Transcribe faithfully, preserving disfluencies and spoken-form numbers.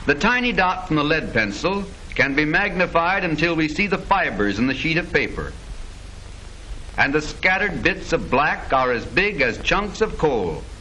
The tiny dot from the lead pencil can be magnified until we see the fibers in the sheet of paper. And the scattered bits of black are as big as chunks of coal.